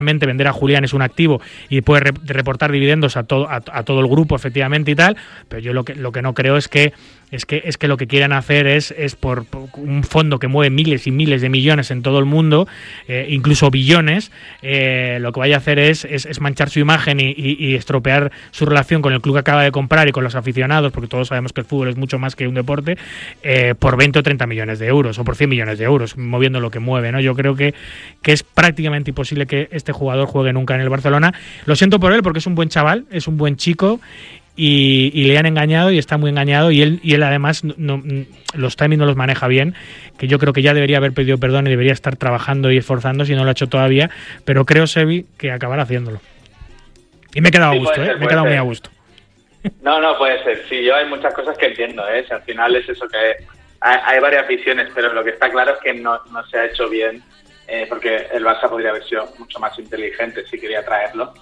vender a Julián es un activo y puede reportar dividendos a todo el grupo, efectivamente, y tal, pero yo lo que no creo es que lo que quieran hacer es por un fondo que mueve miles y miles de millones en todo el mundo, incluso billones, lo que vaya a hacer es manchar su imagen y estropear su relación con el club que acaba de comprar y con los aficionados, porque todos sabemos que el fútbol es mucho más que un deporte, por 20 o 30 millones de euros o por 100 millones de euros, moviendo lo que mueve, ¿no? Yo creo que es prácticamente imposible que este jugador juegue nunca en el Barcelona. Lo siento por él porque es un buen chaval, es un buen chico, y le han engañado y está muy engañado, y él además los timings no los maneja bien, que yo creo que ya debería haber pedido perdón y debería estar trabajando y esforzándose, y no lo ha hecho todavía, pero creo, Sebi, que acabará haciéndolo. Y me he quedado a gusto, me he quedado muy a gusto. No, puede ser. Sí, yo hay muchas cosas que entiendo, Si al final es eso, que hay varias visiones, pero lo que está claro es que no se ha hecho bien, porque el Barça podría haber sido mucho más inteligente si quería traerlo.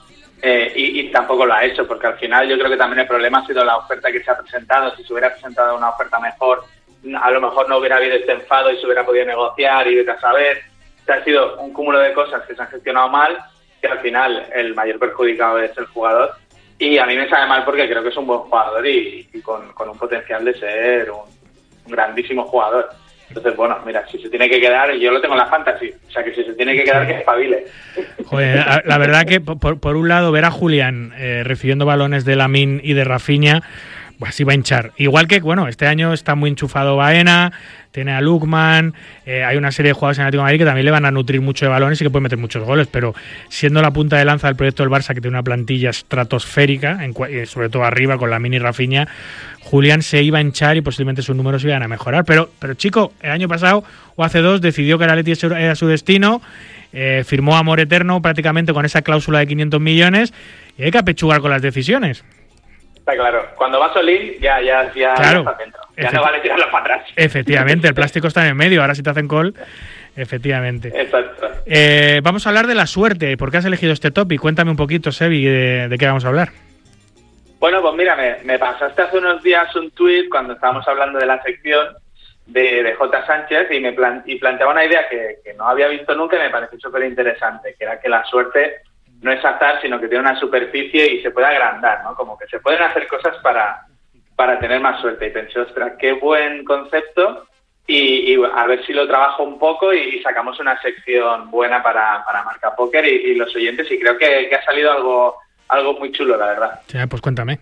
Y tampoco lo ha hecho, porque al final yo creo que también el problema ha sido la oferta que se ha presentado. Si se hubiera presentado una oferta mejor, a lo mejor no hubiera habido este enfado y se hubiera podido negociar y vete a saber. Ha sido un cúmulo de cosas que se han gestionado mal, que al final el mayor perjudicado es el jugador, y a mí me sabe mal porque creo que es un buen jugador y con un potencial de ser un grandísimo jugador. Entonces, bueno, mira, si se tiene que quedar, yo lo tengo en la fantasy, o sea que si se tiene que quedar, que espabile. Joder, la verdad que por un lado ver a Julián recibiendo balones de Lamine y de Rafinha, pues sí va a hinchar. Igual que, bueno, este año está muy enchufado Baena, tiene a Lookman, hay una serie de jugadores en Atlético de Madrid que también le van a nutrir mucho de balones y que pueden meter muchos goles, pero siendo la punta de lanza del proyecto del Barça, que tiene una plantilla estratosférica, sobre todo arriba con Lamine y Rafinha, Julián se iba a hinchar y posiblemente sus números iban a mejorar. Pero chico, el año pasado o hace 2 decidió que el Atleti era su destino, firmó amor eterno prácticamente con esa cláusula de 500 millones y hay que apechugar con las decisiones. Está claro, cuando vas all-in ya claro, estás dentro, ya no vale tirarlo para atrás. Efectivamente, el plástico está en el medio, ahora si te hacen call, efectivamente. Exacto. Vamos a hablar de la suerte. ¿Por qué has elegido este topic? Cuéntame un poquito, Sebi, de qué vamos a hablar. Bueno, pues mira, me pasaste hace unos días un tuit cuando estábamos hablando de la sección de J. Sánchez y planteaba una idea que no había visto nunca y me pareció súper interesante, que era que la suerte no es azar, sino que tiene una superficie y se puede agrandar, ¿no? Como que se pueden hacer cosas para tener más suerte. Y pensé, ostras, qué buen concepto, y a ver si lo trabajo un poco y sacamos una sección buena para Marca Póker y los oyentes, y creo que ha salido algo muy chulo, la verdad. Sí, pues cuéntame.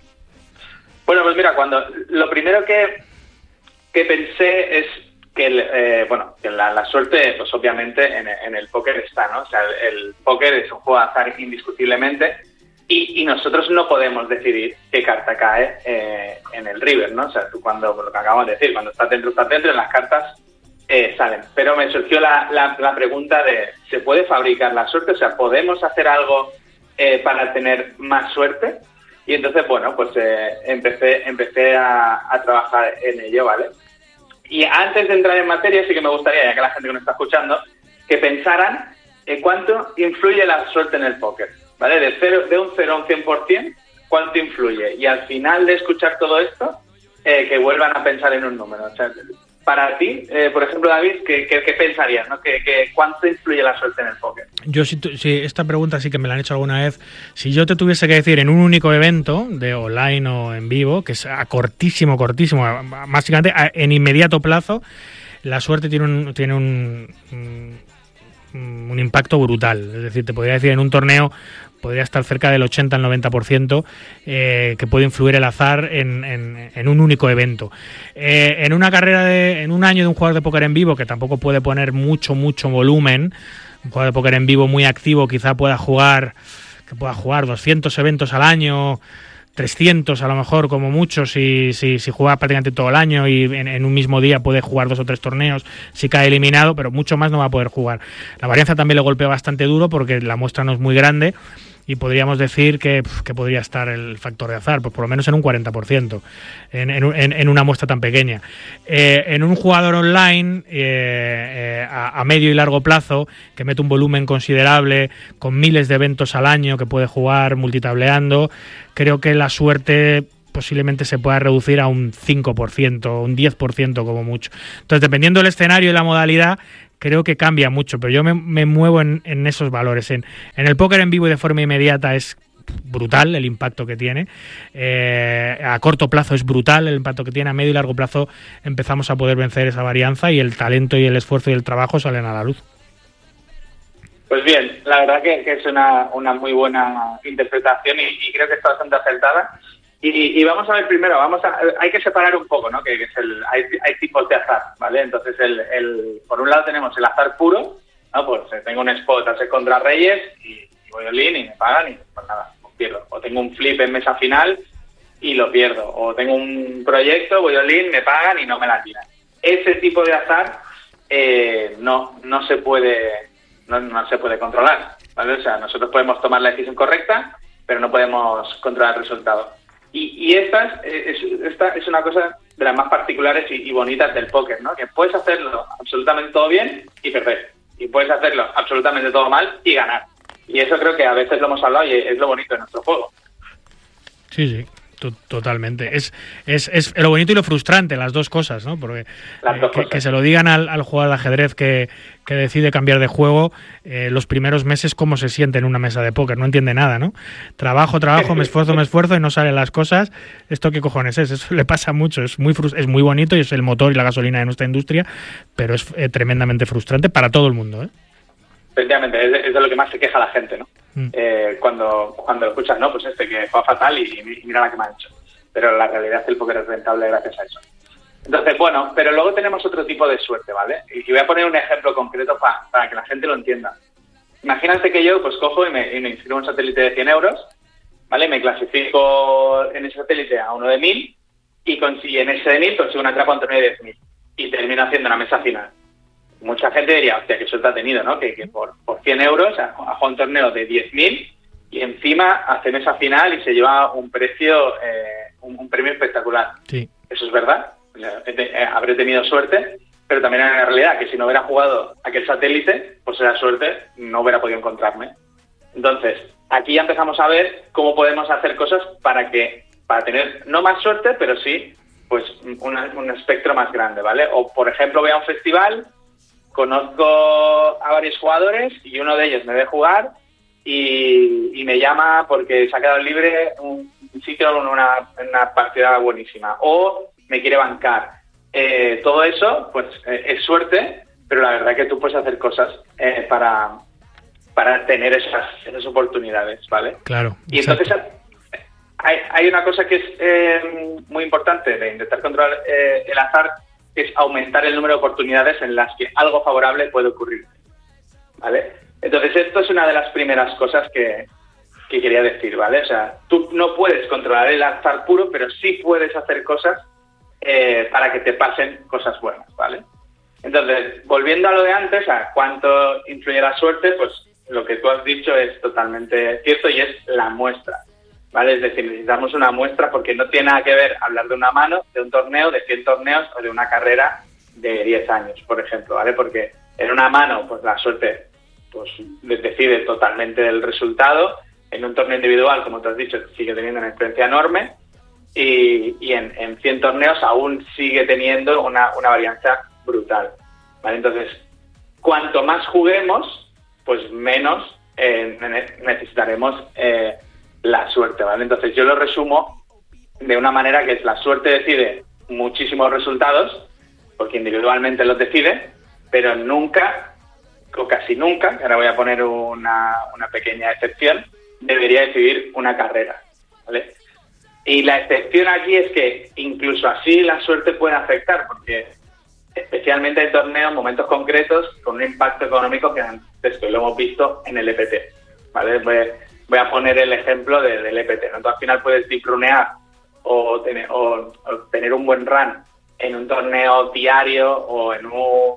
Bueno, pues mira, lo primero que pensé es que la suerte, pues obviamente en el póker está, ¿no? O sea, el póker es un juego de azar indiscutiblemente, y nosotros no podemos decidir qué carta cae en el river, ¿no? O sea, tú lo que acabamos de decir, cuando estás dentro, en las cartas salen. Pero me surgió la pregunta de, ¿se puede fabricar la suerte? O sea, ¿podemos hacer algo para tener más suerte? Y entonces, bueno, pues empecé a trabajar en ello, ¿vale? Y antes de entrar en materia, sí que me gustaría, ya que la gente que nos está escuchando, que pensaran en cuánto influye la suerte en el póker, ¿vale? De un 0 a un 100%, ¿cuánto influye? Y al final de escuchar todo esto, que vuelvan a pensar en un número. O sea, para ti, por ejemplo, David, ¿qué pensarías, ¿no? ¿Cuánto influye la suerte en el póker? Yo sí, esta pregunta sí que me la han hecho alguna vez. Si yo te tuviese que decir en un único evento, de online o en vivo, que es a cortísimo, básicamente en inmediato plazo, la suerte tiene un impacto brutal. Es decir, te podría decir en un torneo podría estar cerca del 80 al 90% que puede influir el azar en un único evento. En una carrera en un año de un jugador de póker en vivo, que tampoco puede poner mucho volumen, un jugador de póker en vivo muy activo quizá pueda jugar 200 eventos al año, 300 a lo mejor como mucho, si juega prácticamente todo el año, y en un mismo día puede jugar 2 o 3 torneos si cae eliminado, pero mucho más no va a poder jugar. La varianza también le golpea bastante duro porque la muestra no es muy grande, y podríamos decir que podría estar el factor de azar, pues por lo menos en un 40% en una muestra tan pequeña. En un jugador online a medio y largo plazo, que mete un volumen considerable, con miles de eventos al año, que puede jugar multitableando, creo que la suerte posiblemente se pueda reducir a un 5%, un 10% como mucho. Entonces, dependiendo del escenario y la modalidad, creo que cambia mucho, pero yo me muevo en esos valores. En el póker en vivo y de forma inmediata es brutal el impacto que tiene, a corto plazo es brutal el impacto que tiene, a medio y largo plazo empezamos a poder vencer esa varianza y el talento y el esfuerzo y el trabajo salen a la luz. Pues bien, la verdad que es una muy buena interpretación y creo que está bastante acertada. Y vamos a ver primero, hay que separar un poco, ¿no? Que es hay tipos de azar, ¿vale? Entonces, por un lado tenemos el azar puro, ¿no? Pues tengo un spot a ser contra Reyes y voy all-in y me pagan y pues nada, pues pierdo. O tengo un flip en mesa final y lo pierdo. O tengo un proyecto, voy all-in, me pagan y no me la tiran. Ese tipo de azar no se puede controlar, ¿vale? O sea, nosotros podemos tomar la decisión correcta, pero no podemos controlar el resultado. Y esta es una cosa de las más particulares y bonitas del póker, ¿no? Que puedes hacerlo absolutamente todo bien y perder. Y puedes hacerlo absolutamente todo mal y ganar. Y eso creo que a veces lo hemos hablado y es lo bonito de nuestro juego. Sí. Totalmente. Es lo bonito y lo frustrante, las dos cosas, ¿no? Porque que se lo digan al jugador de ajedrez que decide cambiar de juego, los primeros meses cómo se siente en una mesa de póker, no entiende nada, ¿no? Trabajo, me esfuerzo y no salen las cosas. ¿Esto qué cojones es? Eso le pasa mucho, es muy bonito y es el motor y la gasolina de nuestra industria, pero es tremendamente frustrante para todo el mundo, ¿eh? Efectivamente, es de lo que más se queja la gente, ¿no? Cuando lo escuchas, no, pues que juega fatal y mira la que me ha hecho. Pero la realidad es que el póker es rentable gracias a eso. Entonces, bueno, pero luego tenemos otro tipo de suerte, ¿vale? Y voy a poner un ejemplo concreto para que la gente lo entienda. Imagínate que yo pues cojo y me inscribo en un satélite de 100 euros, ¿vale? Me clasifico en ese satélite a uno de 1000 y en ese de 1000 consigo una trapa a un torneo de 10.000 y termino haciendo una mesa final. Mucha gente diría, hostia, qué suerte ha tenido, ¿no? Que por 100 euros ha jugado un torneo de 10.000 y encima hace mesa final y se lleva un precio, un premio espectacular. Sí. Eso es verdad. Habré tenido suerte, pero también en la realidad que si no hubiera jugado aquel satélite, pues esa suerte no hubiera podido encontrarme. Entonces, aquí ya empezamos a ver cómo podemos hacer cosas para tener no más suerte, pero sí pues un espectro más grande, ¿vale? O, por ejemplo, voy a un festival, conozco a varios jugadores y uno de ellos me ve jugar y me llama porque se ha quedado libre un sitio en una partida buenísima o me quiere bancar. Todo eso pues es suerte, pero la verdad es que tú puedes hacer cosas para tener esas oportunidades, ¿vale? Claro. Y entonces hay una cosa que es muy importante de intentar controlar el azar, es aumentar el número de oportunidades en las que algo favorable puede ocurrir, ¿vale? Entonces esto es una de las primeras cosas que quería decir, ¿vale? O sea, tú no puedes controlar el azar puro, pero sí puedes hacer cosas para que te pasen cosas buenas, ¿vale? Entonces, volviendo a lo de antes, a cuánto influye la suerte, pues lo que tú has dicho es totalmente cierto y es la muestra, ¿vale? Es decir, necesitamos una muestra porque no tiene nada que ver hablar de una mano, de un torneo, de 100 torneos o de una carrera de 10 años, por ejemplo, ¿vale? Porque en una mano, pues la suerte pues decide totalmente del resultado. En un torneo individual, como tú has dicho, sigue teniendo una influencia enorme y en 100 torneos aún sigue teniendo una varianza brutal, ¿vale? Entonces, cuanto más juguemos, pues menos necesitaremos la suerte, ¿vale? Entonces yo lo resumo de una manera que es: la suerte decide muchísimos resultados, porque individualmente los decide, pero nunca, o casi nunca, que ahora voy a poner una pequeña excepción, debería decidir una carrera, ¿vale? Y la excepción aquí es que incluso así la suerte puede afectar, porque especialmente hay torneos, momentos concretos, con un impacto económico que antes lo hemos visto en el EPT, ¿vale? Voy a poner el ejemplo del EPT, ¿no? Tú al final puedes diprunear o tener un buen run en un torneo diario o en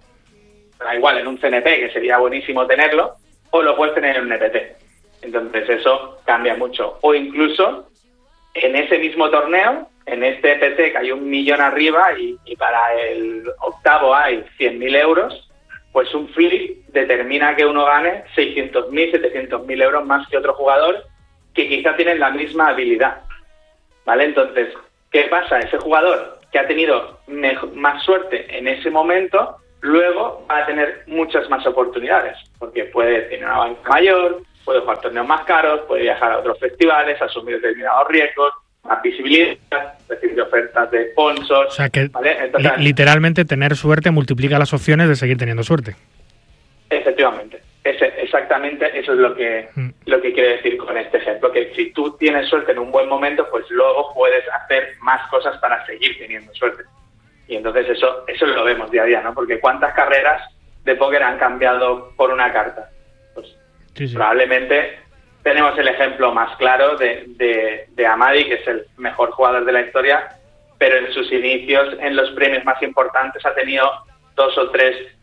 un CNP, que sería buenísimo tenerlo, o lo puedes tener en un EPT. Entonces eso cambia mucho. O incluso en ese mismo torneo, en este EPT que hay 1 millón arriba y para el octavo hay 100.000 euros, pues un flip determina que uno gane 600.000, 700.000 euros más que otro jugador que quizá tiene la misma habilidad, ¿vale? Entonces, ¿qué pasa? Ese jugador que ha tenido más suerte en ese momento, luego va a tener muchas más oportunidades, porque puede tener una banca mayor, puede jugar torneos más caros, puede viajar a otros festivales, asumir determinados riesgos, más visibilidad, recibir ofertas de sponsors. O sea que ¿vale? Entonces, literalmente tener suerte multiplica las opciones de seguir teniendo suerte. Efectivamente. Exactamente eso es lo que quiero decir con este ejemplo, que si tú tienes suerte en un buen momento, pues luego puedes hacer más cosas para seguir teniendo suerte. Y entonces eso lo vemos día a día, ¿no? Porque ¿cuántas carreras de póker han cambiado por una carta? Pues sí. Probablemente tenemos el ejemplo más claro de Amadi, que es el mejor jugador de la historia, pero en sus inicios, en los premios más importantes, ha tenido 2 o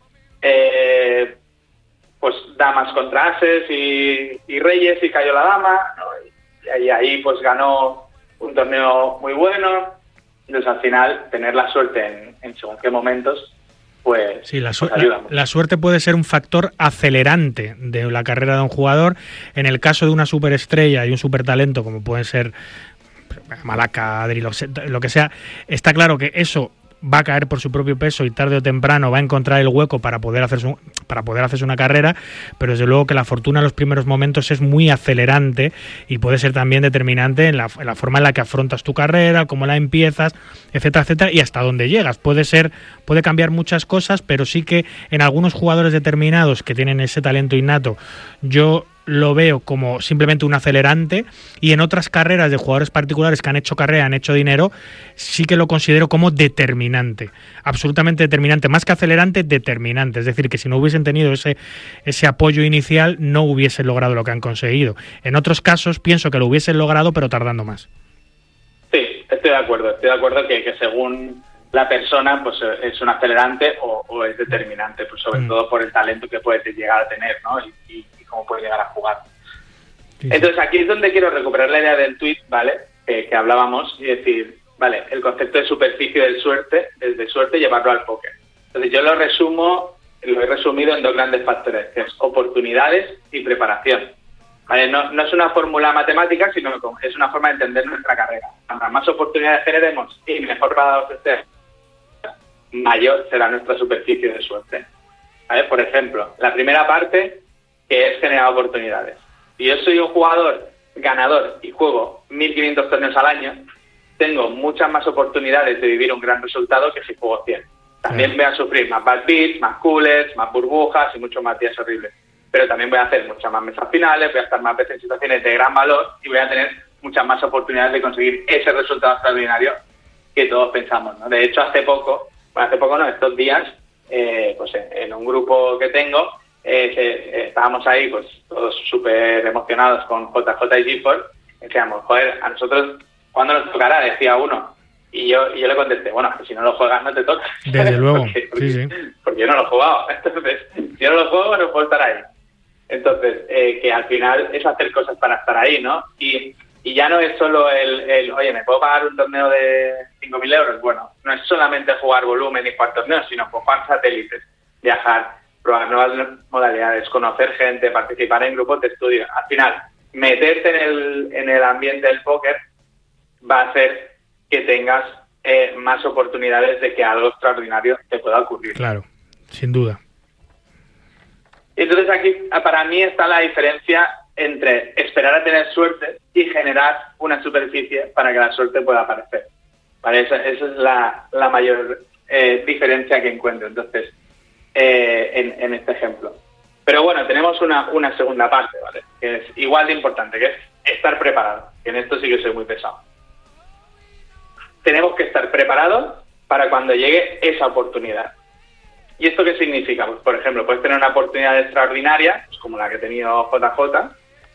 3 pues damas contra ases y reyes, y cayó la dama, ¿no? Y ahí pues ganó un torneo muy bueno. Entonces al final tener la suerte en según qué momentos pues, sí, pues ayuda mucho. La suerte puede ser un factor acelerante de la carrera de un jugador. En el caso de una superestrella y un supertalento como pueden ser Malaka, Adri, lo que sea, está claro que eso va a caer por su propio peso y tarde o temprano va a encontrar el hueco para poder hacerse una carrera, pero desde luego que la fortuna en los primeros momentos es muy acelerante y puede ser también determinante en la forma en la que afrontas tu carrera, cómo la empiezas, etcétera, etcétera, y hasta dónde llegas. Puede cambiar muchas cosas, pero sí que en algunos jugadores determinados que tienen ese talento innato, yo lo veo como simplemente un acelerante, y en otras carreras de jugadores particulares que han hecho carrera, han hecho dinero, sí que lo considero como determinante, absolutamente determinante, más que acelerante, determinante. Es decir, que si no hubiesen tenido ese apoyo inicial, no hubiesen logrado lo que han conseguido. En otros casos pienso que lo hubiesen logrado, pero tardando más. Sí, estoy de acuerdo que según la persona pues es un acelerante o es determinante, pues sobre todo por el talento que puedes llegar a tener, ¿no? Y cómo puedes llegar a jugar. Sí. Entonces aquí es donde quiero recuperar la idea del tweet, ¿vale? Que hablábamos, y decir, vale, el concepto de superficie de suerte, llevarlo al póker. Entonces yo lo he resumido en 2 grandes factores, que es oportunidades y preparación. ¿Vale? No es una fórmula matemática, sino que es una forma de entender nuestra carrera. Cuantas más oportunidades generemos y mejor para ofrecer, mayor será nuestra superficie de suerte. ¿Vale? Por ejemplo, la primera parte, que es generar oportunidades. Si yo soy un jugador ganador y juego 1.500 torneos al año, tengo muchas más oportunidades de vivir un gran resultado que si juego 100. También voy a sufrir más bad beats, más coolers, más burbujas y muchos más días horribles. Pero también voy a hacer muchas más mesas finales, voy a estar más veces en situaciones de gran valor y voy a tener muchas más oportunidades de conseguir ese resultado extraordinario que todos pensamos, ¿no? De hecho, estos días, pues en un grupo que tengo, estábamos ahí pues todos súper emocionados con JJ y GeForce. Decíamos, joder, a nosotros, ¿cuándo nos tocará? Decía uno. Y yo le contesté, bueno, pues si no lo juegas no te toca. Desde luego, porque yo no lo he jugado. Entonces, si yo no lo juego, no puedo estar ahí. Entonces, que al final es hacer cosas para estar ahí, ¿no? Y ya no es solo el oye, ¿me puedo pagar un torneo de 5.000 euros? Bueno, no es solamente jugar volumen y jugar torneos, sino jugar satélites, viajar, probar nuevas modalidades, conocer gente, participar en grupos de estudio. Al final, meterte en el ambiente del póker va a hacer que tengas más oportunidades de que algo extraordinario te pueda ocurrir. Claro, sin duda. Entonces aquí para mí está la diferencia entre esperar a tener suerte y generar una superficie para que la suerte pueda aparecer. ¿Vale? Esa es la mayor diferencia que encuentro entonces en este ejemplo. Pero bueno, tenemos una segunda parte, ¿vale? Que es igual de importante, que es estar preparado. Que en esto sí que soy muy pesado. Tenemos que estar preparados para cuando llegue esa oportunidad. ¿Y esto qué significa? Pues, por ejemplo, puedes tener una oportunidad extraordinaria, pues como la que ha tenido JJ,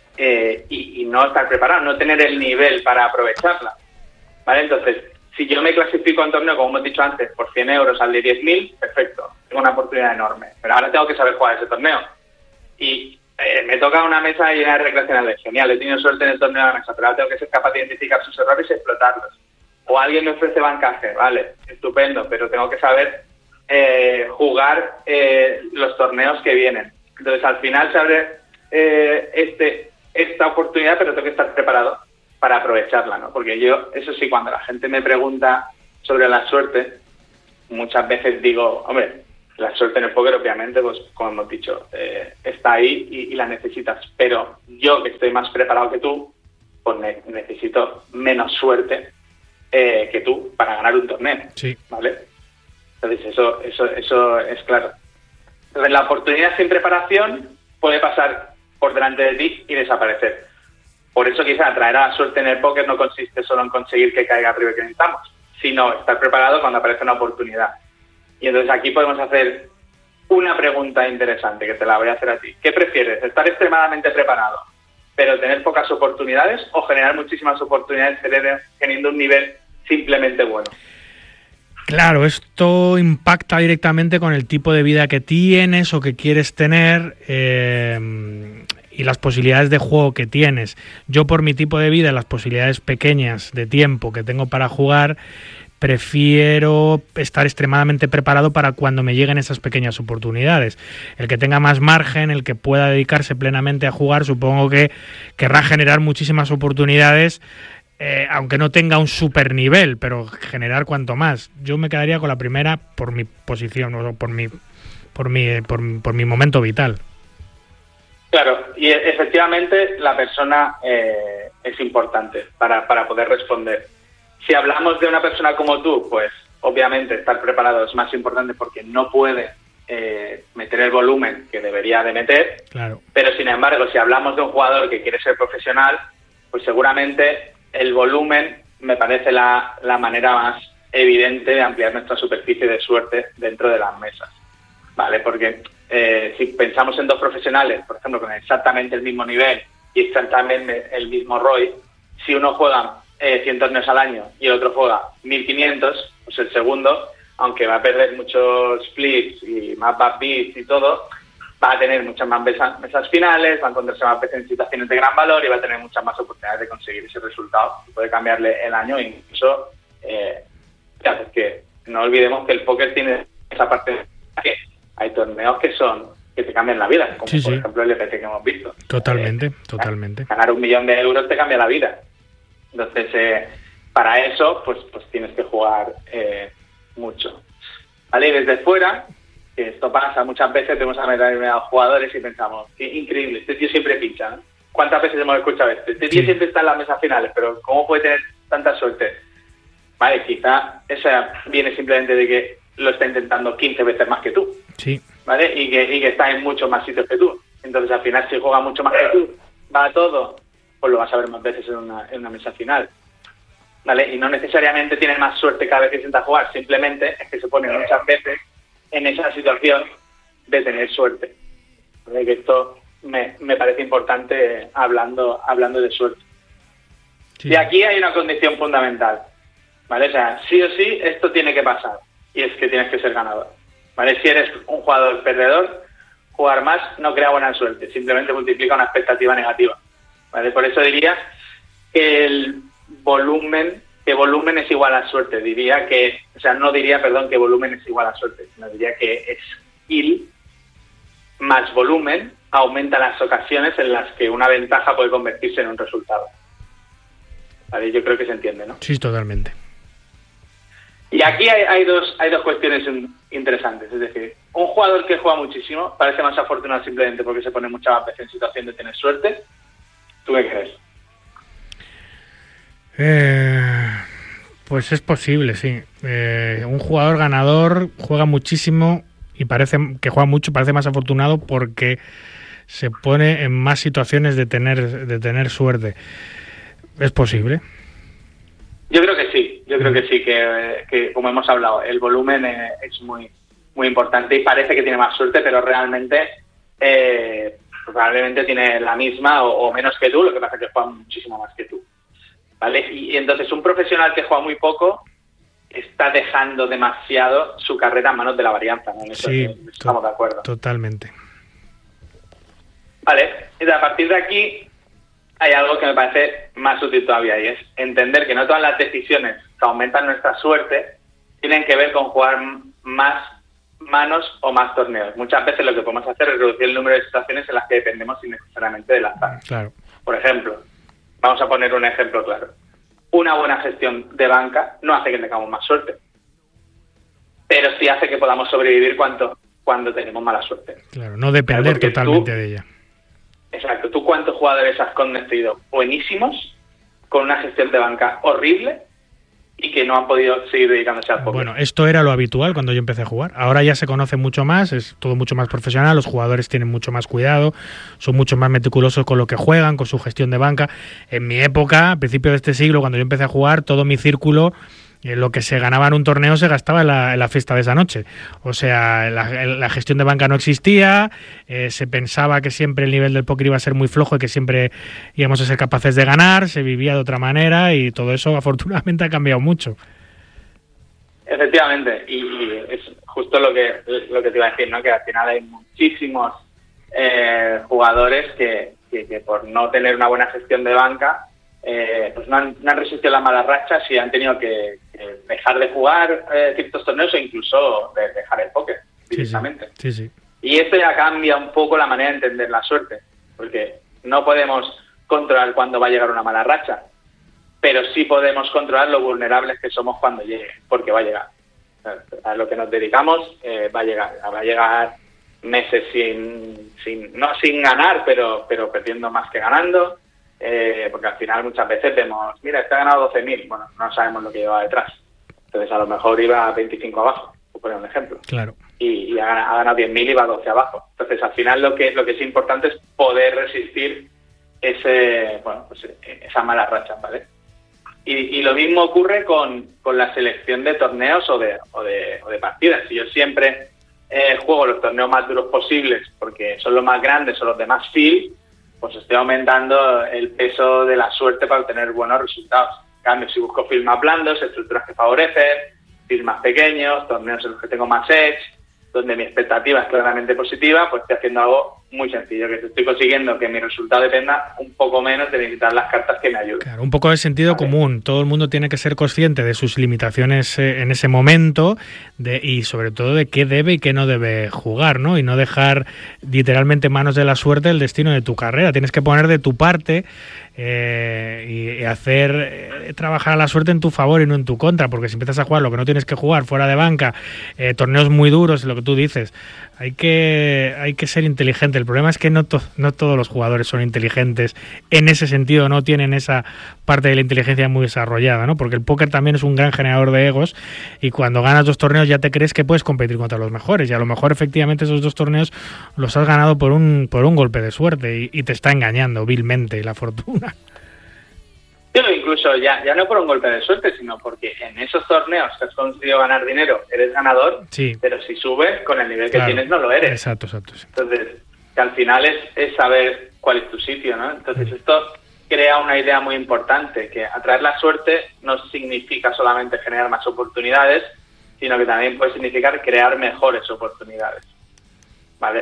y no estar preparado, no tener el nivel para aprovecharla. ¿Vale? Entonces, si yo me clasifico en torneo, como hemos dicho antes, por 100 euros al de 10.000, perfecto, tengo una oportunidad enorme. Pero ahora tengo que saber jugar ese torneo. Y me toca una mesa llena de recreacionales. Genial, he tenido suerte en el torneo de la mesa, pero ahora tengo que ser capaz de identificar sus errores y explotarlos. O alguien me ofrece bancaje, vale, estupendo, pero tengo que saber jugar los torneos que vienen. Entonces al final se abre esta oportunidad, pero tengo que estar preparado para aprovecharla, ¿no? Porque yo, eso sí, cuando la gente me pregunta sobre la suerte, muchas veces digo, hombre, La suerte en el póker, obviamente, pues como hemos dicho, está ahí y la necesitas. Pero yo, que estoy más preparado que tú, pues necesito menos suerte que tú para ganar un torneo. Sí. ¿Vale? Entonces, eso es claro. Entonces, la oportunidad sin preparación puede pasar por delante de ti y desaparecer. Por eso, quizá atraer a la suerte en el póker no consiste solo en conseguir que caiga arriba que necesitamos, sino estar preparado cuando aparece una oportunidad. Y entonces aquí podemos hacer una pregunta interesante, que te la voy a hacer a ti. ¿Qué prefieres? ¿Estar extremadamente preparado, pero tener pocas oportunidades, o generar muchísimas oportunidades teniendo un nivel simplemente bueno? Claro, esto impacta directamente con el tipo de vida que tienes o que quieres tener y las posibilidades de juego que tienes. Yo, por mi tipo de vida, las posibilidades pequeñas de tiempo que tengo para jugar, prefiero estar extremadamente preparado para cuando me lleguen esas pequeñas oportunidades. El que tenga más margen, el que pueda dedicarse plenamente a jugar, supongo que querrá generar muchísimas oportunidades, aunque no tenga un super nivel, pero generar cuanto más. Yo me quedaría con la primera por mi posición o por mi momento vital. Claro, y efectivamente la persona es importante para poder responder. Si hablamos de una persona como tú, pues obviamente estar preparado es más importante porque no puede meter el volumen que debería de meter. Claro. Pero sin embargo, si hablamos de un jugador que quiere ser profesional, pues seguramente el volumen me parece la manera más evidente de ampliar nuestra superficie de suerte dentro de las mesas, ¿vale? Porque si pensamos en dos profesionales, por ejemplo, con exactamente el mismo nivel y exactamente el mismo ROI, si uno juega 100 torneos al año y el otro juega 1500, pues el segundo, aunque va a perder muchos splits y más bad beats y todo, va a tener muchas más mesas finales, va a encontrarse más veces en situaciones de gran valor y va a tener muchas más oportunidades de conseguir ese resultado. Puede cambiarle el año e incluso, es que no olvidemos que el póker tiene esa parte que hay torneos que te cambian la vida, como sí, por sí. ejemplo el EPT que hemos visto. Totalmente. Ganar 1 millón de euros te cambia la vida. Entonces, para eso, pues tienes que jugar mucho. ¿Vale? Y desde fuera, que esto pasa muchas veces, tenemos a determinados jugadores y pensamos, qué increíble, este tío siempre pincha, ¿no? ¿Cuántas veces hemos escuchado esto? Este tío siempre está en las mesas finales, pero ¿cómo puede tener tanta suerte? Vale, quizá esa viene simplemente de que lo está intentando 15 veces más que tú. Sí. ¿Vale? Y que está en muchos más sitios que tú. Entonces, al final, si juega mucho más que tú, va a todo, pues lo vas a ver más veces en una mesa final. ¿Vale? Y no necesariamente tiene más suerte cada vez que intenta jugar, simplemente es que se pone muchas veces en esa situación de tener suerte. ¿Vale? Que esto me parece importante hablando de suerte. Sí. Y aquí hay una condición fundamental, ¿vale? O sea, sí o sí esto tiene que pasar, y es que tienes que ser ganador, ¿vale? Si eres un jugador perdedor, jugar más no crea buena suerte, simplemente multiplica una expectativa negativa, ¿vale? Por eso diría que volumen es igual a suerte. No diría que volumen es igual a suerte, sino diría que skill más volumen aumenta las ocasiones en las que una ventaja puede convertirse en un resultado. ¿Vale? Yo creo que se entiende, ¿no? Sí, totalmente. Y aquí hay dos cuestiones interesantes. Es decir, un jugador que juega muchísimo parece más afortunado simplemente porque se pone muchas más veces en situación de tener suerte. ¿Tú qué crees? Pues es posible, sí. Un jugador ganador juega muchísimo y parece que juega mucho, parece más afortunado porque se pone en más situaciones de tener suerte. ¿Es posible? Yo creo que sí. Que como hemos hablado, el volumen es muy, muy importante y parece que tiene más suerte, pero realmente probablemente tiene la misma o menos que tú, lo que pasa es que juega muchísimo más que tú. ¿Vale? Y entonces un profesional que juega muy poco está dejando demasiado su carrera en manos de la varianza, ¿no? En eso sí, estamos de acuerdo. Totalmente. Vale, y a partir de aquí hay algo que me parece más útil todavía, y es entender que no todas las decisiones que aumentan nuestra suerte tienen que ver con jugar más manos o más torneos. Muchas veces lo que podemos hacer es reducir el número de situaciones en las que dependemos innecesariamente del azar. Claro. Por ejemplo, vamos a poner un ejemplo claro. Una buena gestión de banca no hace que tengamos más suerte, pero sí hace que podamos sobrevivir cuanto cuando tenemos mala suerte. Claro, no depender totalmente de ella. Exacto. ¿Tú cuántos jugadores has conocido buenísimos, con una gestión de banca horrible, y que no han podido seguir dedicándose al póker? Bueno, esto era lo habitual cuando yo empecé a jugar. Ahora ya se conoce mucho más, es todo mucho más profesional, los jugadores tienen mucho más cuidado, son mucho más meticulosos con lo que juegan, con su gestión de banca. En mi época, a principios de este siglo, cuando yo empecé a jugar, todo mi círculo, lo que se ganaba en un torneo se gastaba en la fiesta de esa noche. O sea, la gestión de banca no existía, se pensaba que siempre el nivel del póker iba a ser muy flojo y que siempre íbamos a ser capaces de ganar, se vivía de otra manera y todo eso afortunadamente ha cambiado mucho. Efectivamente, y es justo lo que te iba a decir, ¿no? Que al final hay muchísimos jugadores que por no tener una buena gestión de banca pues no han resistido las malas rachas y han tenido que dejar de jugar ciertos torneos o incluso de dejar el póker directamente. Sí. Y esto ya cambia un poco la manera de entender la suerte, porque no podemos controlar cuándo va a llegar una mala racha, pero sí podemos controlar lo vulnerables que somos cuando llegue, porque va a llegar. A lo que nos dedicamos va a llegar meses sin ganar, pero perdiendo más que ganando. Porque al final muchas veces vemos, mira, este ha ganado 12.000, bueno, no sabemos lo que lleva detrás, entonces a lo mejor iba a 25 abajo, por poner un ejemplo, claro, y ha ganado 10.000 y va a 12 abajo. Entonces al final lo que es importante es poder resistir esa mala racha, ¿vale? Y lo mismo ocurre con la selección de torneos o de partidas. Y yo siempre juego los torneos más duros posibles porque son los más grandes, son los de más feel, pues estoy aumentando el peso de la suerte para obtener buenos resultados. En cambio, si busco fields más blandos, estructuras que favorecen, fields más pequeños, torneos en los que tengo más edge, donde mi expectativa es claramente positiva, pues estoy haciendo algo muy sencillo, que estoy consiguiendo que mi resultado dependa un poco menos de necesitar las cartas que me ayuden. Claro, un poco de sentido común. Todo el mundo tiene que ser consciente de sus limitaciones en ese momento y sobre todo de qué debe y qué no debe jugar, ¿no? Y no dejar literalmente en manos de la suerte el destino de tu carrera. Tienes que poner de tu parte y hacer trabajar a la suerte en tu favor y no en tu contra, porque si empiezas a jugar lo que no tienes que jugar fuera de banca, torneos muy duros, lo que tú dices, hay que ser inteligente. El problema es que no todos los jugadores son inteligentes en ese sentido, no tienen esa parte de la inteligencia muy desarrollada, ¿no? Porque el póker también es un gran generador de egos y cuando ganas 2 torneos ya te crees que puedes competir contra los mejores y a lo mejor efectivamente esos 2 torneos los has ganado por un golpe de suerte y te está engañando vilmente la fortuna. Sí, incluso ya no por un golpe de suerte, sino porque en esos torneos que has conseguido ganar dinero eres ganador, sí, pero si subes con el nivel que tienes no lo eres. Exacto. Sí. Entonces, que al final es saber cuál es tu sitio, ¿no? Entonces esto crea una idea muy importante, que atraer la suerte no significa solamente generar más oportunidades, sino que también puede significar crear mejores oportunidades, ¿vale?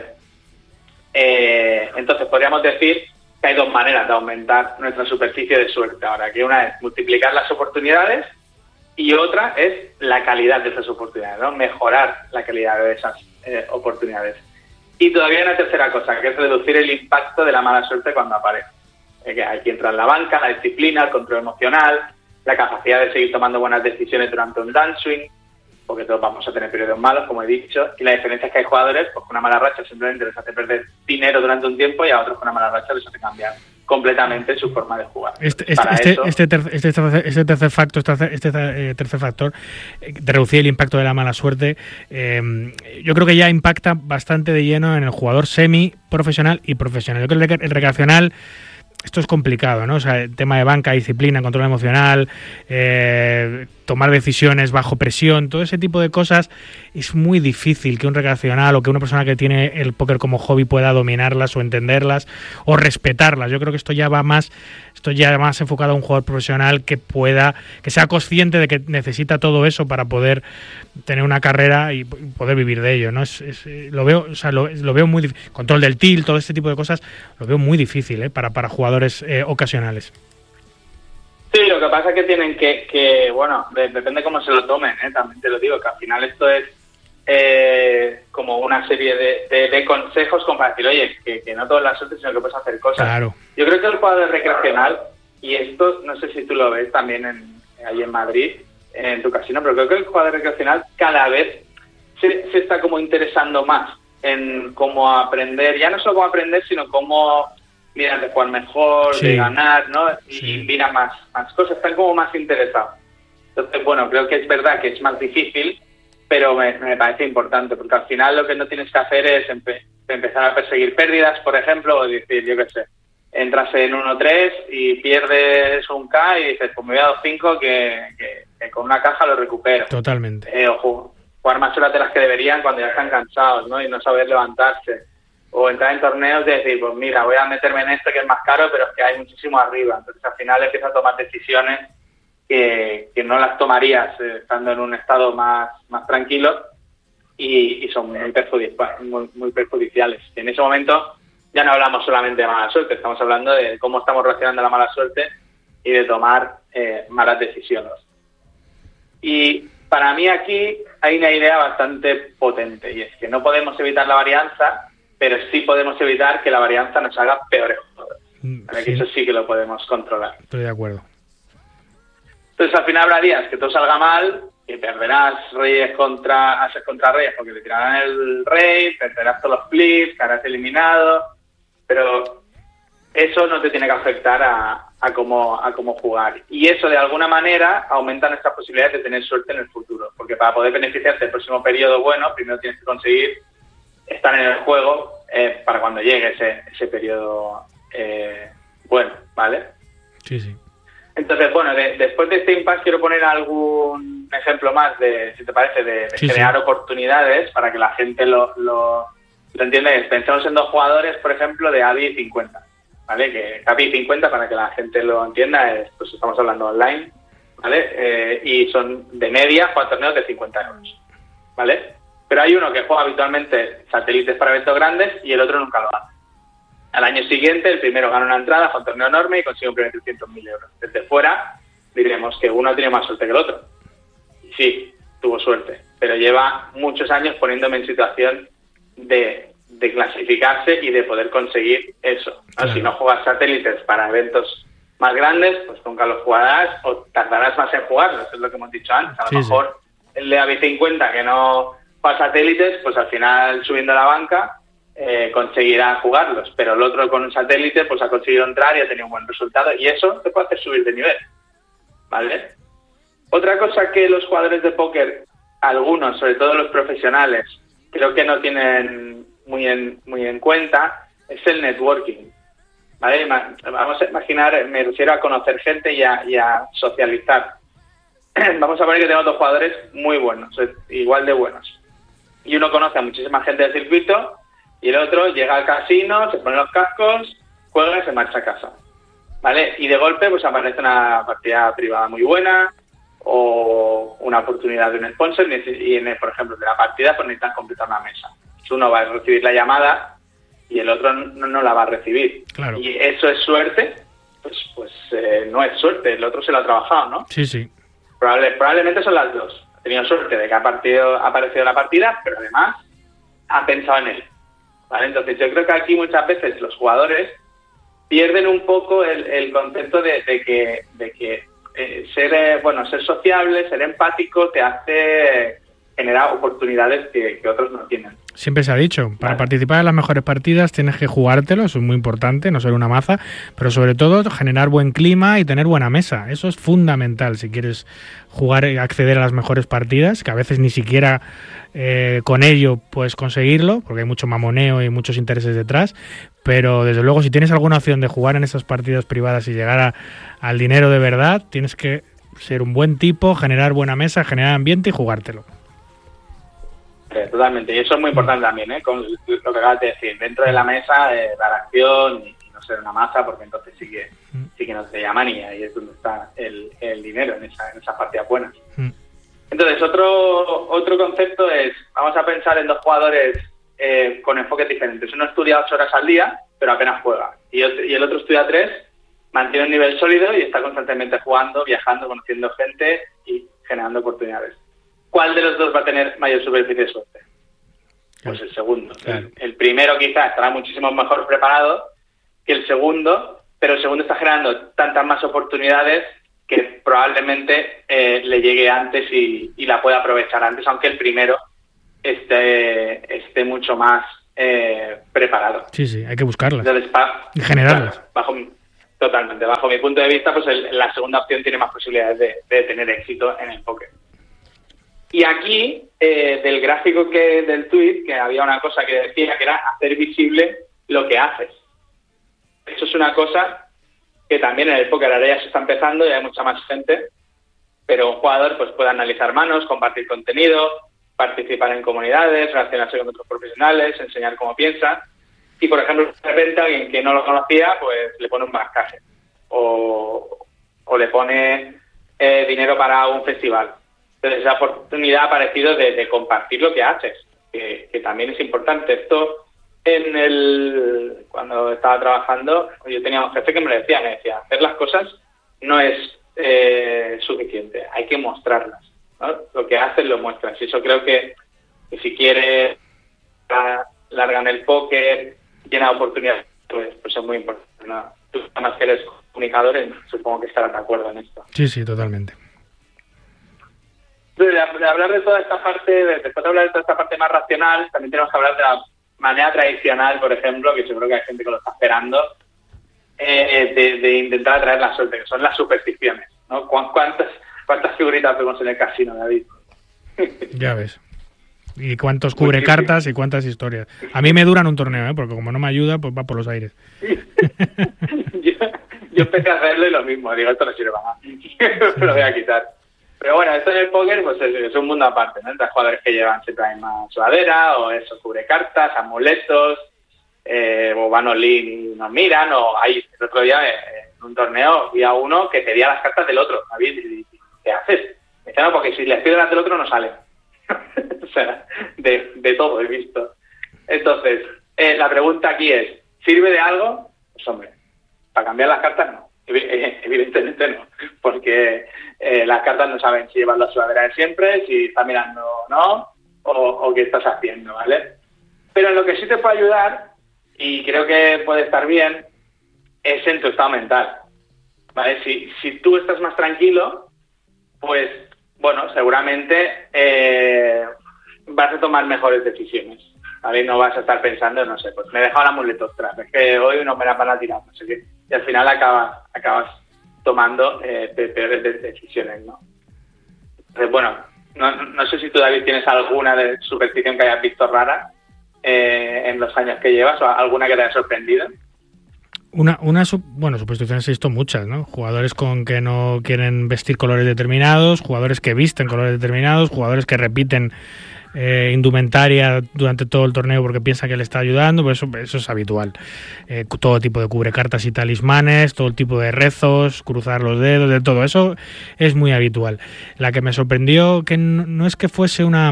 Entonces podríamos decir que hay 2 maneras de aumentar nuestra superficie de suerte ahora, que una es multiplicar las oportunidades y otra es la calidad de esas oportunidades, ¿no? Mejorar la calidad de esas oportunidades. Y todavía hay una tercera cosa, que es reducir el impacto de la mala suerte cuando aparece. Que aquí entra la banca, la disciplina, el control emocional, la capacidad de seguir tomando buenas decisiones durante un downswing, porque todos vamos a tener periodos malos, como he dicho, y la diferencia es que hay jugadores pues, con una mala racha simplemente les hace perder dinero durante un tiempo y a otros con una mala racha les hace cambiar completamente su forma de jugar. Este tercer factor de reducir el impacto de la mala suerte, yo creo que ya impacta bastante de lleno en el jugador semi-profesional y profesional. Yo creo que el recreacional, esto es complicado, ¿no? O sea, el tema de banca, disciplina, control emocional, tomar decisiones bajo presión, todo ese tipo de cosas, es muy difícil que un recreacional o que una persona que tiene el póker como hobby pueda dominarlas o entenderlas o respetarlas. Yo creo que esto ya más enfocado a un jugador profesional que sea consciente de que necesita todo eso para poder tener una carrera y poder vivir de ello, ¿no? Lo veo muy difícil. Control del tilt, todo este tipo de cosas, lo veo muy difícil, para jugadores ocasionales. Sí, lo que pasa es que tienen que depende cómo se lo tomen, también te lo digo, que al final esto es como una serie de consejos como para decir, oye, que no todo es la suerte, sino que puedes hacer cosas. Claro. Yo creo que el jugador recreacional, y esto no sé si tú lo ves también ahí en Madrid, en tu casino, pero creo que el jugador recreacional cada vez se está como interesando más en cómo aprender, ya no solo cómo aprender, sino cómo mirar de jugar mejor, Sí. de ganar, ¿no? Sí. Y mira más cosas, están como más interesados. Entonces, bueno, creo que es verdad que es más difícil, pero me parece importante, porque al final lo que no tienes que hacer es empezar a perseguir pérdidas, por ejemplo, o decir, yo qué sé, entras en 1-3 y pierdes un K y dices, pues me voy a 2-5 que con una caja lo recupero. Totalmente. O jugar más horas de las que deberían cuando ya están cansados, ¿no? Y no saber levantarse. O entrar en torneos y decir, pues mira, voy a meterme en este que es más caro, pero es que hay muchísimo arriba. Entonces al final empiezas a tomar decisiones que no las tomarías estando en un estado más tranquilo y son muy perjudiciales. Y en ese momento ya no hablamos solamente de mala suerte, estamos hablando de cómo estamos reaccionando a la mala suerte y de tomar malas decisiones. Y para mí aquí hay una idea bastante potente, y es que no podemos evitar la varianza, pero sí podemos evitar que la varianza nos haga peores jugadores. Sí. Eso sí que lo podemos controlar. Estoy de acuerdo. Entonces al final habrá días que todo salga mal, que perderás ases contra reyes porque le tirarán el rey, perderás todos los flips, quedarás eliminado, pero eso no te tiene que afectar a cómo jugar. Y eso de alguna manera aumenta nuestras posibilidades de tener suerte en el futuro, porque para poder beneficiarte del próximo periodo bueno, primero tienes que conseguir estar en el juego para cuando llegue ese periodo bueno, ¿vale? Sí, sí. Entonces, bueno, después de este impasse quiero poner algún ejemplo más, si te parece, de crear oportunidades para que la gente lo entienda. Pensemos en dos jugadores, por ejemplo, de ABI 50, ¿vale? Que ABI 50, para que la gente lo entienda, pues estamos hablando online, ¿vale? Y son de media, juegan torneos de 50 euros, ¿vale? Pero hay uno que juega habitualmente satélites para eventos grandes y el otro nunca lo hace. Al año siguiente, el primero gana una entrada, fue un torneo enorme y consigue un premio de 300.000 euros. Desde fuera, diremos que uno tiene más suerte que el otro. Y sí, tuvo suerte, pero lleva muchos años poniéndome en situación de clasificarse y de poder conseguir eso, ¿no? Claro. Si no juegas satélites para eventos más grandes, pues nunca los jugarás o tardarás más en jugarlos, es lo que hemos dicho antes. A lo mejor el de AB50 que no juega satélites, pues al final subiendo a la banca conseguirá jugarlos, pero el otro con un satélite pues ha conseguido entrar y ha tenido un buen resultado, y eso te puede hacer subir de nivel, ¿vale? Otra cosa que los jugadores de póker, algunos, sobre todo los profesionales, creo que no tienen muy en cuenta, es el networking, ¿vale? Vamos a imaginar, me refiero a conocer gente y a socializar. Vamos a poner que tenemos dos jugadores muy buenos, igual de buenos, y uno conoce a muchísima gente del circuito y el otro llega al casino, se pone los cascos, juega y se marcha a casa, ¿vale? Y de golpe pues aparece una partida privada muy buena o una oportunidad de un sponsor y por ejemplo, de la partida pues necesitan completar una mesa. Uno va a recibir la llamada y el otro no la va a recibir. Claro. Y eso es suerte, pues no es suerte, el otro se lo ha trabajado, ¿no? Sí, sí. Probablemente son las dos. Ha tenido suerte de que ha aparecido la partida, pero además ha pensado en él, ¿vale? Entonces yo creo que aquí muchas veces los jugadores pierden un poco el concepto de que ser sociable, ser empático te hace generar oportunidades que otros no tienen. Siempre se ha dicho, para participar en las mejores partidas tienes que jugártelo, eso es muy importante, no ser una maza, pero sobre todo generar buen clima y tener buena mesa. Eso es fundamental si quieres jugar y acceder a las mejores partidas, que a veces ni siquiera con ello puedes conseguirlo, porque hay mucho mamoneo y muchos intereses detrás, pero desde luego si tienes alguna opción de jugar en esas partidas privadas y llegar al dinero de verdad, tienes que ser un buen tipo, generar buena mesa, generar ambiente y jugártelo. Totalmente, y eso es muy importante también, con lo que acabas de decir, dentro de la mesa, dar acción y no ser una maza, porque entonces sí que no te llaman y ahí es donde está el dinero, en esas partidas buenas. Entonces, otro concepto es, vamos a pensar en dos jugadores con enfoques diferentes. Uno estudia 8 horas al día, pero apenas juega, y el otro estudia 3, mantiene un nivel sólido y está constantemente jugando, viajando, conociendo gente y generando oportunidades. ¿Cuál de los dos va a tener mayor superficie de suerte? Pues el segundo. Claro. El primero quizás estará muchísimo mejor preparado que el segundo, pero el segundo está generando tantas más oportunidades que probablemente le llegue antes y la pueda aprovechar antes, aunque el primero esté mucho más preparado. Sí, hay que buscarlas. Entonces, y generarlas. Totalmente. Bajo mi punto de vista, pues la segunda opción tiene más posibilidades de tener éxito en el póker. Y aquí, del gráfico del tweet, que había una cosa que decía que era hacer visible lo que haces. Eso es una cosa que también en el póker ahora ya se está empezando y hay mucha más gente, pero un jugador pues puede analizar manos, compartir contenido, participar en comunidades, relacionarse con otros profesionales, enseñar cómo piensa. Y, por ejemplo, de repente alguien que no lo conocía, pues le pone un marcaje o le pone dinero para un festival. Entonces, esa oportunidad ha aparecido de compartir lo que haces, que también es importante. Esto, cuando estaba trabajando, yo tenía un jefe que me decía, hacer las cosas no es suficiente, hay que mostrarlas, ¿no? Lo que haces lo muestras. Y eso creo que si quieres larga en el póker, llena de oportunidades, pues es muy importante, ¿no? Tú, además que eres comunicador, supongo que estarás de acuerdo en esto. Sí, totalmente. De hablar de toda esta parte, después de hablar de toda esta parte más racional, también tenemos que hablar de la manera tradicional, por ejemplo, que seguro que hay gente que lo está esperando, de intentar atraer la suerte, que son las supersticiones, ¿no? ¿Cuántas figuritas vemos en el casino, David? Ya ves. Y cuántos cubre cartas y cuántas historias. A mí me duran un torneo, porque como no me ayuda, pues va por los aires. yo empecé a hacerlo y lo mismo. Digo, esto no sirve para nada. Me lo voy a quitar. Pero bueno, esto en el póker pues es un mundo aparte, ¿no? Entre jugadores que llevan siempre la misma sudadera, o eso, cubre cartas, amuletos, o van all-in y nos miran, o hay el otro día en un torneo vi a uno que pedía las cartas del otro. David, y ¿qué haces? Me dice, no, porque si les pido las del otro no salen. O sea, de todo he visto. Entonces, la pregunta aquí es, ¿sirve de algo? Pues hombre, para cambiar las cartas no. Evidentemente no, porque las cartas no saben si llevan la sudadera de siempre, si estás mirando o no, o qué estás haciendo, ¿vale? Pero en lo que sí te puede ayudar, y creo que puede estar bien, es en tu estado mental, ¿vale? Si tú estás más tranquilo, pues, bueno, seguramente vas a tomar mejores decisiones, ¿vale? No vas a estar pensando, no sé, pues me he dejado el amuleto atrás, es que hoy no me la van a tirar, no sé qué. Y al final acabas tomando peores decisiones, ¿no? Entonces, bueno, no sé si tú, David, tienes alguna superstición que hayas visto rara en los años que llevas, o alguna que te haya sorprendido. Supersticiones he visto muchas, ¿no? Jugadores con que no quieren vestir colores determinados, jugadores que visten colores determinados, jugadores que repiten indumentaria durante todo el torneo porque piensa que le está ayudando, pues eso es habitual. Todo tipo de cubrecartas y talismanes, todo tipo de rezos, cruzar los dedos, de todo eso es muy habitual. La que me sorprendió, que no es que fuese una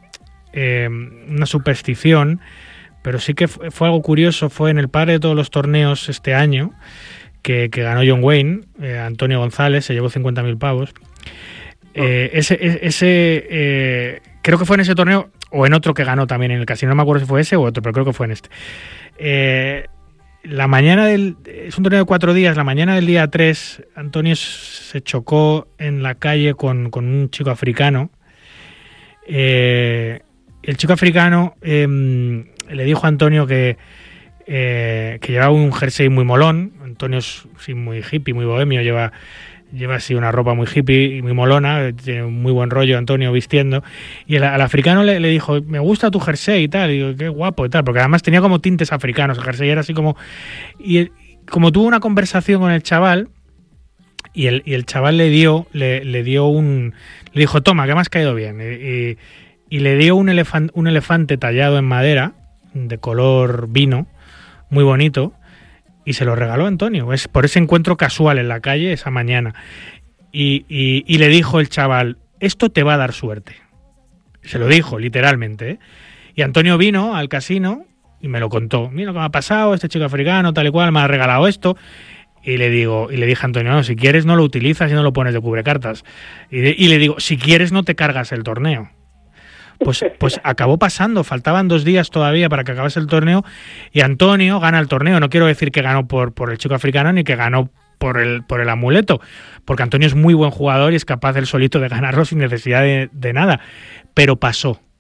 superstición, pero sí que fue algo curioso, fue en el padre de todos los torneos este año, que ganó John Wayne, Antonio González, se llevó 50.000 pavos. Creo que fue en ese torneo o en otro que ganó también en el casino, no me acuerdo si fue ese o otro, pero creo que fue en este. La mañana es un torneo de 4 días, la mañana del día 3, Antonio se chocó en la calle con un chico africano. El chico africano le dijo a Antonio que llevaba un jersey muy molón. Antonio es muy hippie, muy bohemio, lleva así una ropa muy hippie y muy molona, tiene un muy buen rollo Antonio vistiendo, y al africano le dijo, me gusta tu jersey y tal, y digo, qué guapo y tal, porque además tenía como tintes africanos, el jersey era así como... Y como tuvo una conversación con el chaval, y el chaval le dijo, toma, que me has caído bien, y le dio un elefante tallado en madera, de color vino, muy bonito, y se lo regaló a Antonio, es por ese encuentro casual en la calle esa mañana. Y le dijo el chaval, esto te va a dar suerte. Se lo dijo, literalmente, ¿eh? Y Antonio vino al casino y me lo contó. Mira lo que me ha pasado, este chico africano, tal y cual, me ha regalado esto. Y le dije a Antonio, no, si quieres no lo utilizas y no lo pones de cubrecartas. Y le digo, si quieres no te cargas el torneo. Pues acabó pasando, faltaban 2 días todavía para que acabase el torneo y Antonio gana el torneo. No quiero decir que ganó por el chico africano ni que ganó por el amuleto, porque Antonio es muy buen jugador y es capaz él solito de ganarlo sin necesidad de nada, pero pasó.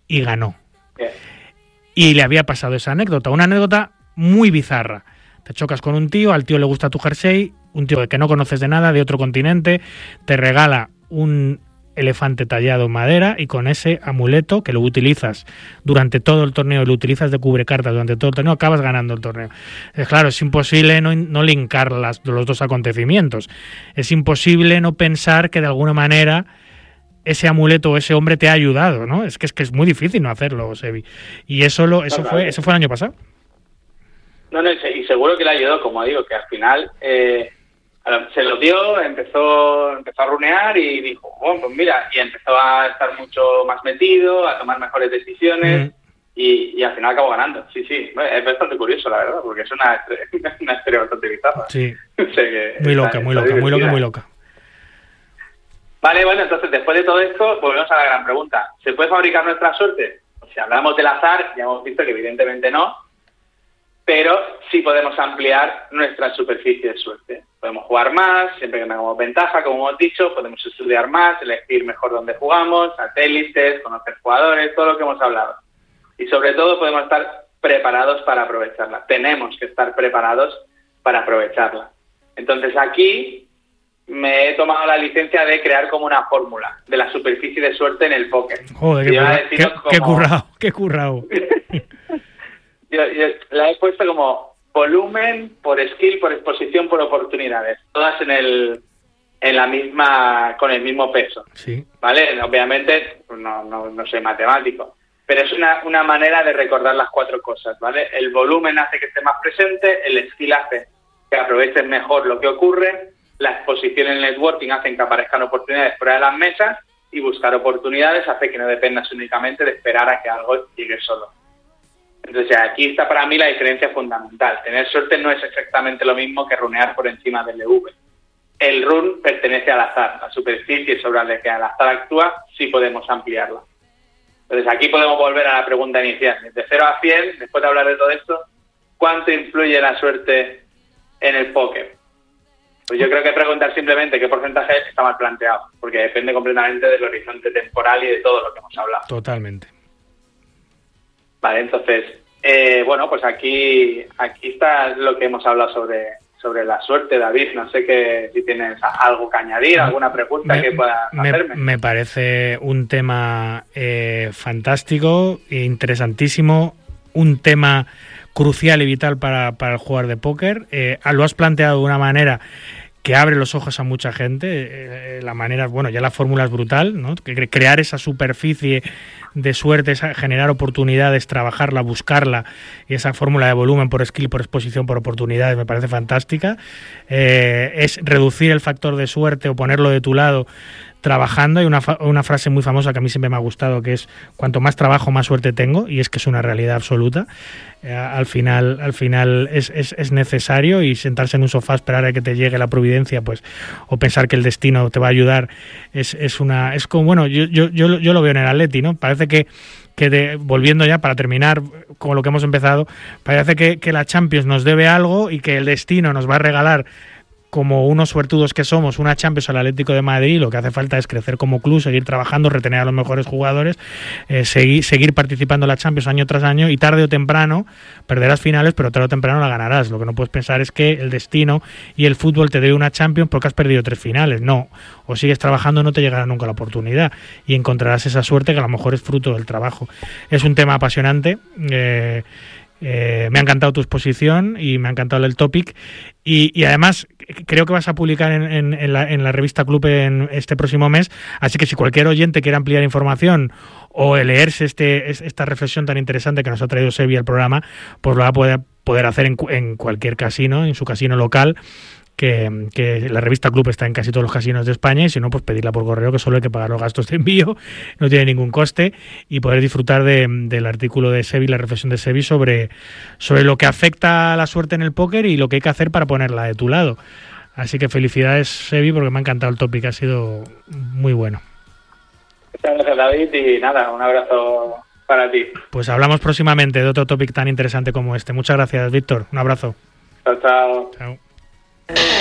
y ganó. Bien. Y le había pasado esa anécdota, una anécdota muy bizarra. Te chocas con un tío, al tío le gusta tu jersey, un tío que no conoces de nada, de otro continente, te regala un elefante tallado en madera y con ese amuleto que lo utilizas durante todo el torneo y lo utilizas de cubrecartas durante todo el torneo, acabas ganando el torneo. Claro, es imposible no linkar los dos acontecimientos. Es imposible no pensar que de alguna manera ese amuleto o ese hombre te ha ayudado, ¿no? Es que es muy difícil no hacerlo, Sebi. Y eso fue el año pasado. No, y seguro que le ayudó, como digo, que al final se lo dio, empezó a runear y dijo, bueno, pues mira, y empezó a estar mucho más metido, a tomar mejores decisiones y al final acabó ganando. Sí, bueno, es bastante curioso, la verdad, porque es una historia bastante bizarra. Sí, o sea que muy loca. Vale, bueno, entonces después de todo esto, volvemos a la gran pregunta. ¿Se puede fabricar nuestra suerte? Si hablamos del azar, ya hemos visto que evidentemente no, pero sí podemos ampliar nuestra superficie de suerte. Podemos jugar más, siempre que tengamos ventaja, como hemos dicho, podemos estudiar más, elegir mejor dónde jugamos, satélites, conocer jugadores, todo lo que hemos hablado. Y sobre todo podemos estar preparados para aprovecharla. Tenemos que estar preparados para aprovecharla. Entonces aquí me he tomado la licencia de crear como una fórmula de la superficie de suerte en el póker. Joder, qué currado. Yo la he puesto como volumen por skill, por exposición, por oportunidades, todas con el mismo peso. Sí. ¿Vale? Obviamente no soy matemático, pero es una manera de recordar las cuatro cosas, ¿vale? El volumen hace que esté más presente, el skill hace que aproveches mejor lo que ocurre, la exposición en el networking hace que aparezcan oportunidades fuera de las mesas y buscar oportunidades hace que no dependas únicamente de esperar a que algo llegue solo. Entonces aquí está para mí la diferencia fundamental. Tener suerte no es exactamente lo mismo que runear por encima del EV. El run pertenece al azar. La superficie sobre la que el azar actúa sí podemos ampliarla. Entonces aquí podemos volver a la pregunta inicial. De 0 a 100, después de hablar de todo esto, ¿cuánto influye la suerte en el póker? Pues yo creo que preguntar simplemente qué porcentaje está mal planteado, porque depende completamente del horizonte temporal y de todo lo que hemos hablado. Totalmente. Vale, entonces, bueno, pues aquí está lo que hemos hablado sobre la suerte, David. No sé si tienes algo que añadir, alguna pregunta que pueda hacerme. Me parece un tema fantástico e interesantísimo, un tema crucial y vital para el jugador de póker. Lo has planteado de una manera que abre los ojos a mucha gente. La manera, bueno, ya la fórmula es brutal, ¿no? Crear esa superficie de suerte, generar oportunidades, trabajarla, buscarla, y esa fórmula de volumen por skill, por exposición, por oportunidades me parece fantástica. Es reducir el factor de suerte o ponerlo de tu lado trabajando. Hay una frase muy famosa que a mí siempre me ha gustado, que es: cuanto más trabajo, más suerte tengo, y es que es una realidad absoluta. Al final es necesario, y sentarse en un sofá, esperar a que te llegue la providencia, pues, o pensar que el destino te va a ayudar, es como, bueno, yo lo veo en el Atleti, ¿no? Parece que volviendo ya para terminar con lo que hemos empezado, parece que la Champions nos debe algo y que el destino nos va a regalar, como unos suertudos que somos, una Champions al Atlético de Madrid. Lo que hace falta es crecer como club, seguir trabajando, retener a los mejores jugadores, seguir participando en la Champions año tras año, y tarde o temprano perderás finales, pero tarde o temprano la ganarás. Lo que no puedes pensar es que el destino y el fútbol te dé una Champions porque has perdido 3 finales. No, o sigues trabajando, no te llegará nunca la oportunidad y encontrarás esa suerte que a lo mejor es fruto del trabajo. Es un tema apasionante. Me ha encantado tu exposición y me ha encantado el topic, y además creo que vas a publicar en la revista Club en este próximo mes, así que si cualquier oyente quiere ampliar información o leerse esta reflexión tan interesante que nos ha traído Sebi al programa, pues lo va a poder hacer en cualquier casino, en su casino local, que la revista Club está en casi todos los casinos de España, y si no, pues pedirla por correo, que solo hay que pagar los gastos de envío, no tiene ningún coste, y poder disfrutar del artículo de Sebi, la reflexión de Sebi sobre lo que afecta a la suerte en el póker y lo que hay que hacer para ponerla de tu lado. Así que felicidades, Sebi, porque me ha encantado el tópico, ha sido muy bueno. Muchas gracias, David, y nada, un abrazo para ti. Pues hablamos próximamente de otro tópico tan interesante como este. Muchas gracias, Víctor, un abrazo. Chao, chao. Chao.